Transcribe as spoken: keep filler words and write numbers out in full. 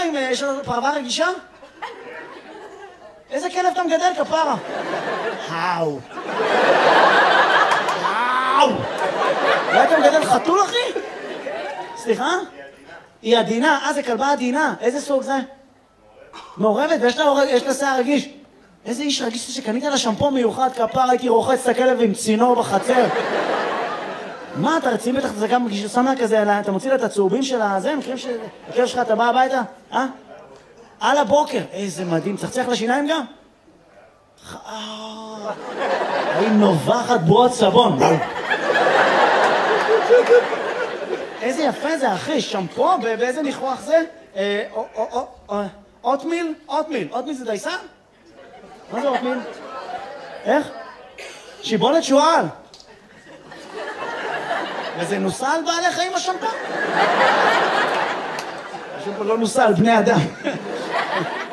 עם... יש לו פרווה רגישה? איזה כלב אתה מגדל, כפרה? האו. האו. אולי אתה מגדל חתול, אחי? סליחה? היא עדינה. אה, זה כלבה עדינה. איזה סוג זה? מעורבת, ויש לה שיער רגיש. איזה איש רגיש שקנית לה שמפו מיוחד, כפרה, הייתי רוחץ את הכלב עם צינור בחצר. מה, אתה רציני בטח, זה גם שם לה כזה, אתה מוציא לה את הצהובים של הזה, מכירים שהכלב שלך, אתה בא הביתה? אה? על הבוקר. איזה מדהים, צחצח לשיניים גם? היא נובחת בועות סבון. איזה יפה זה, אחי, שמפו, באיזה ניחוח זה? אוטמיל? אוטמיל. אוטמיל זה דייסה? מה זה אוטמיל? איך? שיבולת שועל. וזה נוסע על בעלי חיים השמפו? השמפו לא נוסע על בני אדם.